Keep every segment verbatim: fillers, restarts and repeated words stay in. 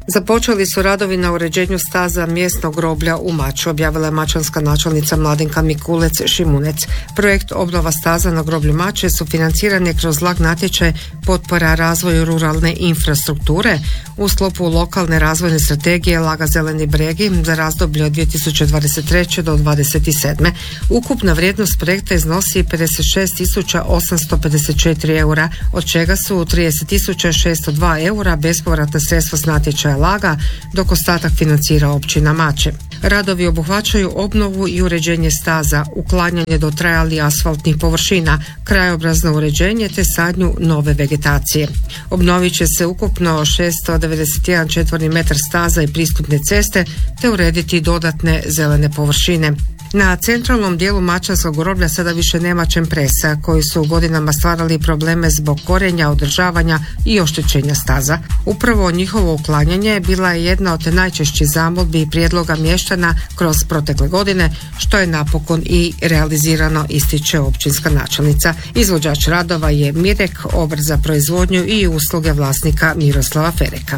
Započeli su radovi na uređenju staza mjesnog groblja u Maču, objavila je mačanska načelnica Mladenka Mikulec-Šimunec. Projekt obnova staza na groblju Mače su financirane kroz lag natječaj potpora razvoju ruralne infrastrukture u sklopu lokalne razvojne strategije Laga Zeleni bregi za razdoblje od dvije tisuće dvadeset treće do dvadeset sedme. Ukupna vrijednost projekta iznosi pedeset šest tisuća osamsto pedeset četiri eura, od čega su trideset tisuća šesto dva eura bespovratna sredstva s natječaja Laga, dok ostatak financira općina Mače. Radovi obuhvaćaju obnovu i uređenje staza, uklanjanje dotrajalih asfaltnih površina, krajobrazno uređenje te sadnju nove vegetacije. Obnovit će se ukupno šesto devedeset jedan četvorni metar staza i pristupne ceste te urediti dodatne zelene površine. Na centralnom dijelu mačanskog groblja sada više nema čempresa koji su godinama stvarali probleme zbog korenja, održavanja i oštećenja staza. Upravo njihovo uklanjanje bila je jedna od najčešćih zamolbi i prijedloga mještana kroz protekle godine, što je napokon i realizirano, ističe općinska načelnica. Izvođač radova je Mirek, obrt za proizvodnju i usluge vlasnika Miroslava Fereka.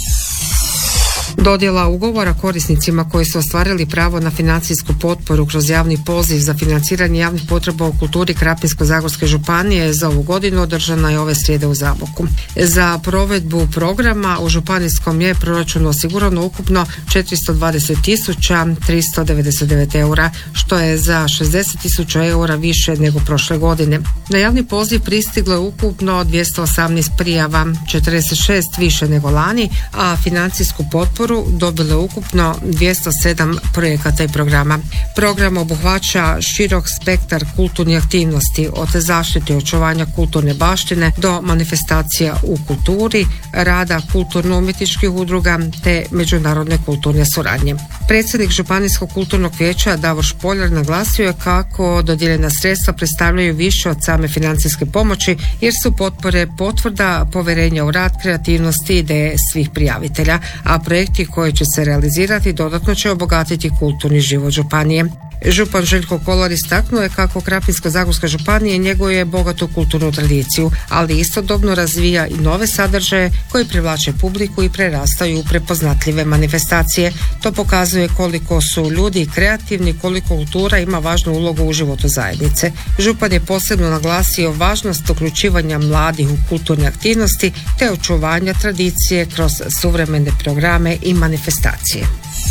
Dodjela ugovora korisnicima koji su ostvarili pravo na financijsku potporu kroz javni poziv za financiranje javnih potreba u kulturi Krapinsko-zagorske županije za ovu godinu održana je ove srijede u Zaboku. Za provedbu programa u županijskom je proračunu osigurano ukupno četiristo dvadeset tisuća tristo devedeset devet eura, što je za šezdeset tisuća eura više nego prošle godine. Na javni poziv pristiglo je ukupno dvjesto osamnaest prijava, četrdeset šest više nego lani, a financijsku potporu dobilo ukupno dvjesto sedam projekata i programa. Program obuhvaća širok spektar kulturnih aktivnosti, od zaštite i očuvanja kulturne baštine do manifestacija u kulturi, rada kulturno-umjetničkih udruga te međunarodne kulturne suradnje. Predsjednik Županijskog kulturnog vijeća Davor Špoljar naglasio je kako dodijeljena sredstva predstavljaju više od same financijske pomoći, jer su potpore potvrda povjerenja u rad, kreativnosti i ideje svih prijavitelja, a projekti koji će se realizirati dodatno će obogatiti kulturni život županije. Župan Željko Kolar istaknuo je kako Krapinsko-zagorska županija njeguje bogatu kulturnu tradiciju, ali istodobno razvija i nove sadržaje koji privlače publiku i prerastaju u prepoznatljive manifestacije. To pokazuje koliko su ljudi kreativni, koliko kultura ima važnu ulogu u životu zajednice. Župan je posebno naglasio važnost uključivanja mladih u kulturne aktivnosti te očuvanja tradicije kroz suvremene programe i manifestacije.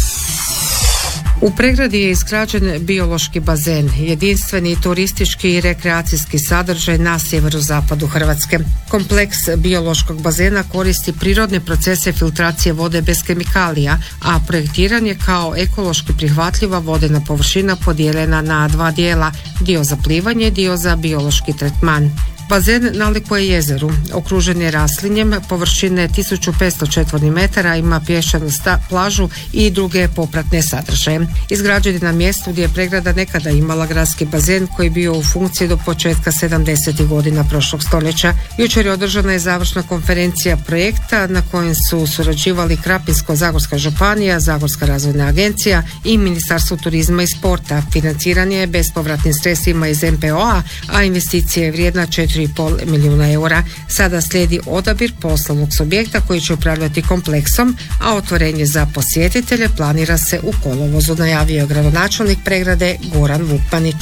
U Pregradi je izgrađen biološki bazen, jedinstveni turistički i rekreacijski sadržaj na sjeverozapadu Hrvatske. Kompleks biološkog bazena koristi prirodne procese filtracije vode bez kemikalija, a projektiran je kao ekološki prihvatljiva vodena površina podijeljena na dva dijela, dio za plivanje, dio za biološki tretman. Bazen nalikuje jezeru, okružen je raslinjem, površine tisuću petsto četvornih metara, ima pješčanu sta, plažu i druge popratne sadržaje. Izgrađen je na mjestu gdje je Pregrada nekada imala gradski bazen koji je bio u funkciji do početka sedamdesetih godina prošlog stoljeća. Jučer je održana je završna konferencija projekta na kojem su surađivali Krapinsko-zagorska županija, Zagorska razvojna agencija i Ministarstvo turizma i sporta. Financiran je bespovratnim sredstvima iz em pe o a, a investicija je vrijedna četiri i pol milijuna eura. Sada slijedi odabir poslovnog subjekta koji će upravljati kompleksom, a otvorenje za posjetitelje planira se u kolovozu, najavio je gradonačelnik Pregrade Goran Vukmanić.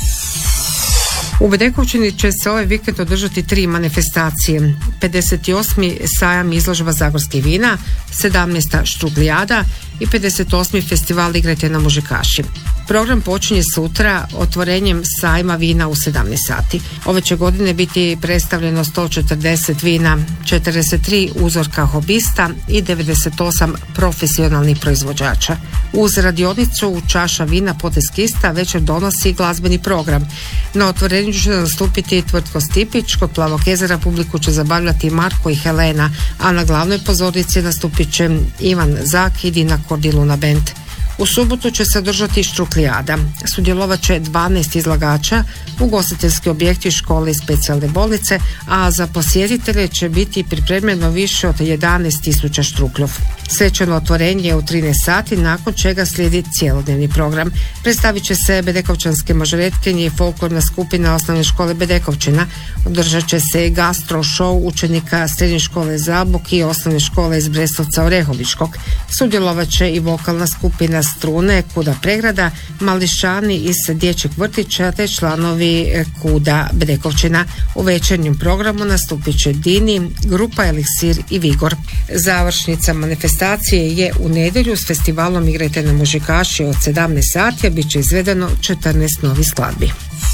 U Bedekovčini će se ovaj vikend održati tri manifestacije. pedeset osmi sajam izložba zagorskih vina, sedamnaesta štruglijada i pedeset osmi festival Igrajte na mužikaši. Program počinje sutra otvorenjem sajma vina u sedamnaest sati. Ove će godine biti predstavljeno sto četrdeset vina, četrdeset tri uzorka hobista i devedeset osam profesionalnih proizvođača. Uz radionicu čaša vina poteskista večer donosi glazbeni program. Na otvorenju će nastupiti Tvrtko Stipić, kod Plavog jezera publiku će zabavljati Marko i Helena, a na glavnoj pozornici nastupit će Ivan Zak i Dina Kordiluna band. U subotu će se održati štruklijada. Sudjelovat će dvanaest izlagača, ugostiteljski objekti, škole i specijalne bolnice, a za posjetitelje će biti pripremljeno više od jedanaest tisuća štrukljov. Svečano otvorenje je u trinaest sati, nakon čega slijedi cjelodnevni program. Predstavit će se bedekovčanske mažoretkinje i folklorna skupina osnovne škole Bedekovčina. Održat će se gastro show učenika srednje škole Zabok i osnovne škole iz Brestovca Orehovičkog. Sudjelovat će i vokalna skupina Strune Kuda Pregrada, mališani iz dječjeg vrtića te članovi Kuda Bedekovčina. U večernjem programu nastupit će Dini, grupa Eliksir i Vigor. Završnica manifestacije je u nedjelju s festivalom Igrajte na Mužikaši od sedamnaest sati, a bit će izvedeno četrnaest novih skladbi.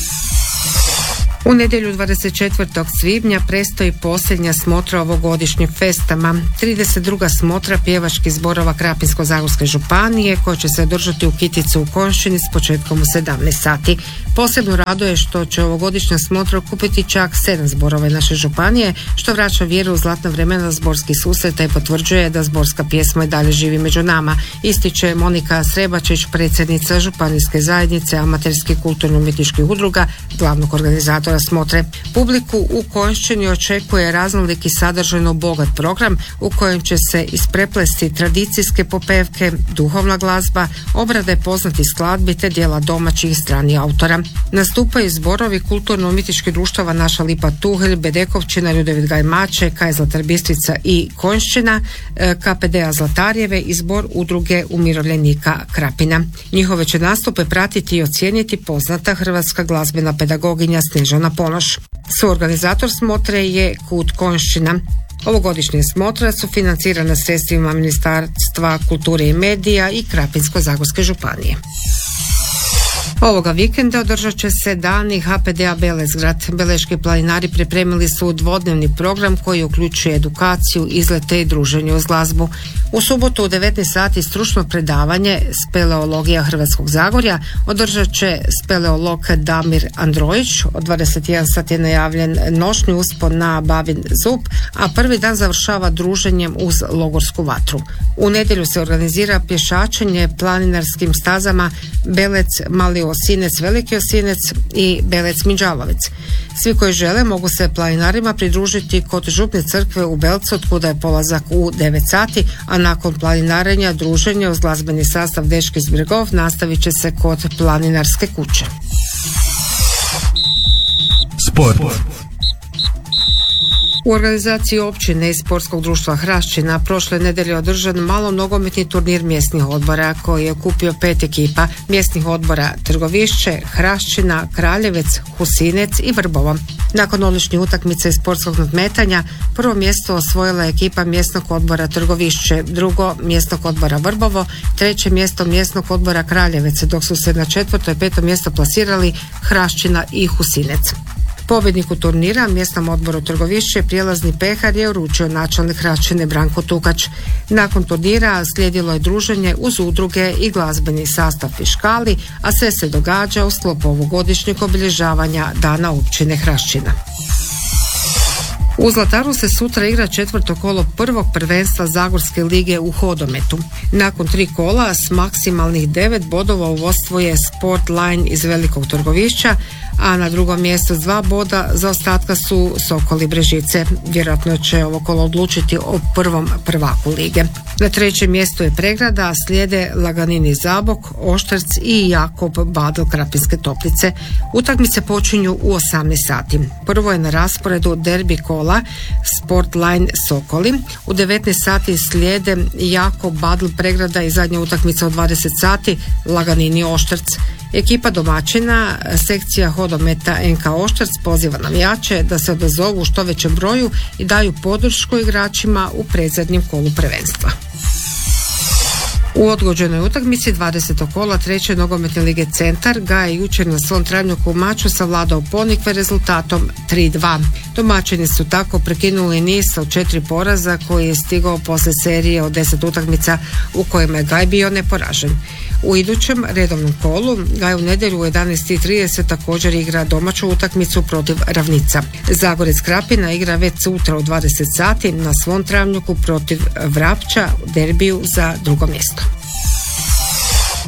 U nedjelju dvadeset četvrtog svibnja prestoji posljednja smotra ovogodišnjeg festama. trideset druga smotra pjevačkih zborova Krapinsko-zagorske županije koja će se održati u Kiticu u Konjšćini s početkom u sedamnaest sati. Posebno raduje što će ovogodišnja smotra okupiti čak sedam zborova naše županije, što vraća vjeru u zlatna vremena zborskih susreta i potvrđuje da zborska pjesma i dalje živi među nama, ističe Monika Srebačić, predsjednica Županijske zajednice amaterskih kulturno-umjetničkih udruga, glavnog organizatora smotre. Publiku u Konjšćini očekuje raznolik i sadržajno bogat program u kojem će se ispreplesti tradicijske popevke, duhovna glazba, obrade poznatih skladbi te dijela domaćih i stranih autora. Nastupaju zborovi kulturno-umjetničkih društava Naša Lipa Tuhelj, Bedekovčina, Ljudevit Gaj Mače, Kaj Zlatar Bistrica i Konjšćina, K P D A Zlatarjeve i zbor udruge umirovljenika Krapina. Njihove će nastupe pratiti i ocijeniti poznata hrvatska glazbena pedagoginja Snježana Ponoš. Suorganizator smotre je Kut Konjšćina. Ovogodišnje smotra su financirana sredstvima Ministarstva kulture i medija i Krapinsko-zagorske županije. Ovoga vikenda održat će se dani H P D A Belezgrad. Beleški planinari pripremili su dvodnevni program koji uključuje edukaciju, izlete i druženje uz glazbu. U subotu u devetnaest sati stručno predavanje Speleologija Hrvatskog Zagorja održat će speleolog Damir Androjić. Od dvadeset jedan sat je najavljen noćni uspon na Babin zub, a prvi dan završava druženjem uz logorsku vatru. U nedjelju se organizira pješačenje planinarskim stazama Belec, Mali Osinec, Veliki Osinec i Belec Minđalovec. Svi koji žele mogu se planinarima pridružiti kod župne crkve u Belcu, od kuda je polazak u devet sati, a nakon planinarenja druženja uz glazbeni sastav Dečki iz Bregov nastavit će se kod planinarske kuće. Sport. U organizaciji općine i sportskog društva Hrašćina prošle nedelje održan malo nogometni turnir mjesnih odbora koji je okupio pet ekipa mjesnih odbora Trgovišće, Hrašćina, Kraljevec, Husinec i Vrbovo. Nakon odličnih utakmica i sportskog nadmetanja prvo mjesto osvojila je ekipa mjesnog odbora Trgovišće, drugo mjesnog odbora Vrbovo, treće mjesto mjesnog odbora Kraljevec, dok su se na četvrto i peto mjesto plasirali Hrašćina i Husinec. Pobjedniku turnira mjesnom odboru Trgovišće prijelazni pehar je uručio načelnik Hrašćine Branko Tukač. Nakon turnira slijedilo je druženje uz udruge i glazbeni sastav Fiškali, a sve se događa u sklopu ovogodišnjeg obilježavanja Dana općine Hrašćina. U Zlataru se sutra igra četvrto kolo prvog prvenstva Zagorske lige u hodometu. Nakon tri kola s maksimalnih devet bodova u vodstvu je Sport Line iz Velikog Trgovišća, a na drugom mjestu s dva boda za ostatka su Sokol i Brežice. Vjerojatno će ovo kolo odlučiti o prvom prvaku lige. Na trećem mjestu je Pregrada, a slijede Laganini Zabok, Oštrc i Jakob Badel Krapinske Toplice. Utakmice počinju u osamnaest sati. Prvo je na rasporedu derbi kola Sport Line Sokoli. U devetnaest sati slijede Jakob Badel Pregrada i zadnja utakmica u dvadeset sati Laganini Oštrc. Ekipa domaćina, sekcija hodometa N K Oštrc poziva navijače da se odazovu u što većem broju i daju podršku igračima u predzadnjem kolu prvenstva. U odgođenoj utakmici dvadesetog kola treće nogometne lige Centar Ga je jučer na svom Travnjaku u Maču savladao Ponikve rezultatom tri dva. Domaćini su tako prekinuli niz od četiri poraza koji je stigao posle serije od deset utakmica u kojima je Gaj bio neporažen. U idućem redovnom kolu Gaj u nedjelju u jedanaest i trideset također igra domaću utakmicu protiv Ravnica. Zagorec Krapina igra već sutra u dvadeset sati na svom Travnjaku protiv Vrapča u derbiju za drugo mjesto.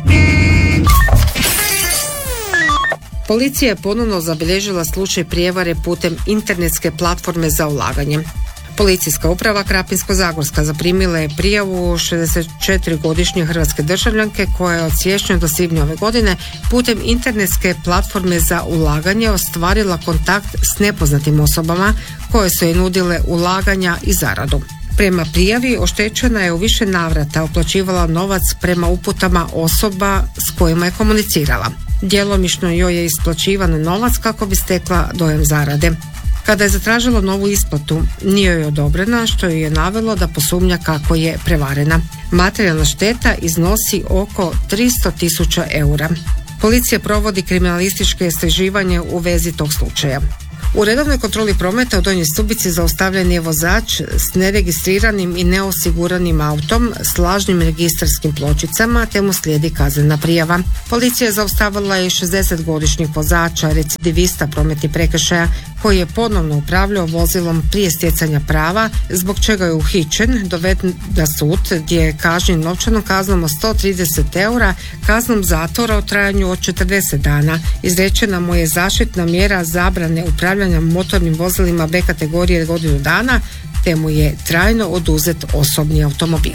Policija je ponovno zabilježila slučaj prijevare putem internetske platforme za ulaganje. Policijska uprava Krapinsko-zagorska zaprimila je prijavu šezdesetčetiri-godišnje hrvatske državljanke koja je od siječnja do svibnja ove godine putem internetske platforme za ulaganje ostvarila kontakt s nepoznatim osobama koje su joj nudile ulaganja i zaradu. Prema prijavi oštećena je u više navrata uplaćivala novac prema uputama osoba s kojima je komunicirala. Djelomično joj je isplaćivan novac kako bi stekla dojam zarade. Kada je zatražila novu isplatu, nije joj odobrena, što joj je navelo da posumnja kako je prevarena. Materijalna šteta iznosi oko tristo tisuća eura. Policija provodi kriminalističke istraživanje u vezi tog slučaja. U redovnoj kontroli prometa u Donjoj Stubici zaustavljen je vozač s neregistriranim i neosiguranim autom s lažnim registarskim pločicama, te mu slijedi kaznena prijava. Policija je zaustavila i šezdesetgodišnjeg vozača, recidivista prometnih prekršaja, koji je ponovno upravljao vozilom prije stjecanja prava, zbog čega je uhićen, doveden na sud gdje je kažnjen novčanom kaznom od sto trideset eura, kaznom zatvora u trajanju od četrdeset dana. Izrečena mu je zaštitna mjera zabrane upravljanja motornim vozilima B kategorije godinu dana, te mu je trajno oduzet osobni automobil.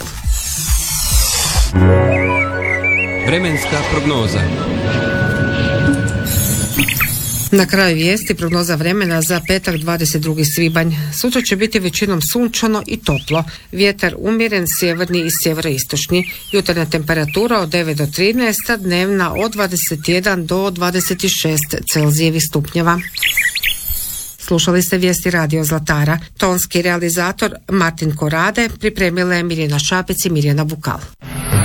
Vremenska prognoza. Na kraju vijesti prognoza vremena za petak dvadeset drugi svibanj. Sutra će biti većinom sunčano i toplo. Vjetar umjeren, sjeverni i sjeveroistočni. Jutarnja temperatura od devet do trinaest, a dnevna od dvadeset jedan do dvadeset šest Celzijevih stupnjeva. Slušali ste vijesti Radio Zlatara. Tonski realizator Martin Korade, pripremila je Mirjana Šapec i Mirjana Bukal.